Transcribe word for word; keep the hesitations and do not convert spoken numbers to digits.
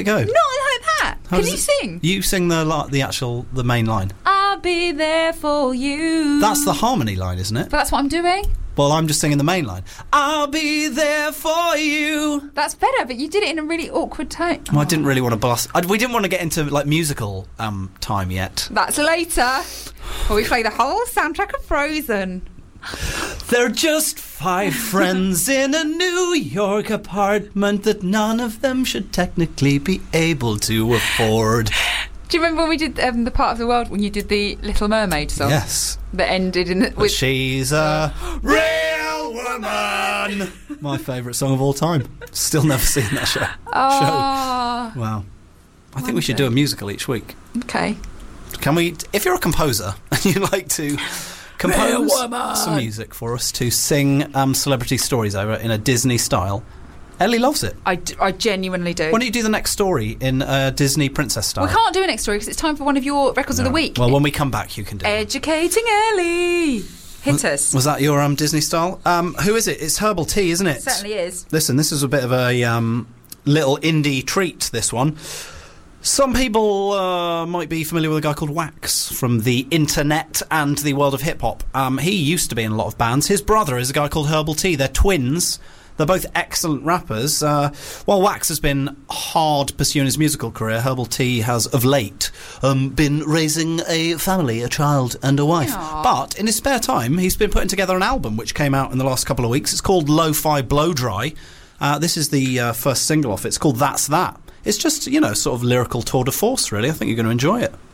go. Not like that. How Can does you it- sing? You sing the li- the actual the main line. I'll be there for you. That's the harmony line, isn't it? But that's what I'm doing. Well, I'm just singing the main line. I'll be there for you. That's better, but you did it in a really awkward tone. Well, I didn't really want to blast. I, we didn't want to get into like musical um, time yet. That's later. Well, we play the whole soundtrack of Frozen. They're just five friends in a New York apartment that none of them should technically be able to afford. Do you remember when we did um, the part of the world when you did the Little Mermaid song? Yes. That ended in the, But with she's a real woman. My favourite song of all time. Still never seen that show. Oh. show. Wow. I think we should do a musical each week. Okay. Can we? If you're a composer and you'd like to compose some music for us to sing um, celebrity stories over in a Disney style, Ellie loves it. I, d- I genuinely do. Why don't you do the next story in uh, Disney princess style? We can't do a next story because it's time for one of your records No. of the week. Well, when we come back, you can do it. Educating Ellie. Hit us. Was that your um, Disney style? Um, who is it? It's Herbal Tea, isn't it? It certainly is. Listen, this is a bit of a um, little indie treat, this one. Some people uh, might be familiar with a guy called Wax from the internet and the world of hip-hop. Um, he used to be in a lot of bands. His brother is a guy called Herbal Tea. They're twins. They're both excellent rappers. Uh, while Wax has been hard pursuing his musical career, Herbal Tea has, of late, um, been raising a family, a child and a wife. Aww. But in his spare time, he's been putting together an album which came out in the last couple of weeks. It's called Lo-Fi Blow Dry. Uh, this is the uh, first single off it. It's called That's That. It's just, you know, sort of lyrical tour de force, really. I think you're going to enjoy it.